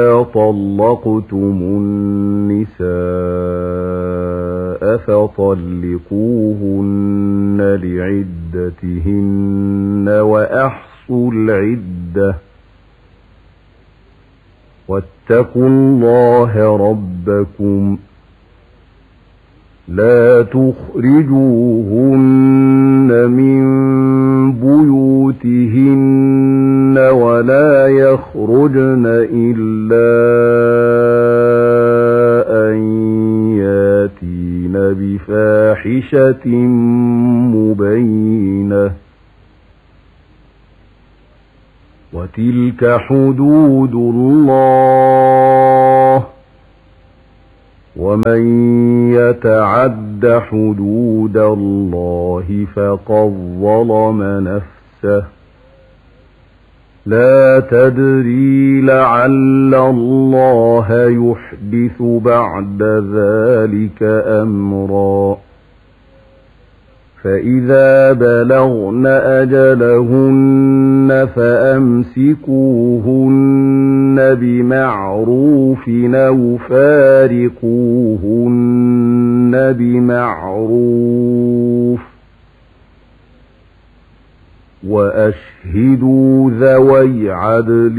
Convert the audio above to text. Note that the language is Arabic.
طلقتم النساء فطلقوهن لعدتهن وأحصوا العدة واتقوا الله ربكم لا تخرجوهن من بيوتهن ولا يخرجن إلا أن ياتين بفاحشة مبينة وتلك حدود الله ومن يتعد حدود الله فقد ظلم نفسه لا تدري لعل الله يحدث بعد ذلك أمرا فإذا بلغن أجلهن فأمسكوهن بمعروف أو فارقوهن بمعروف وأشهدوا ذوي عدل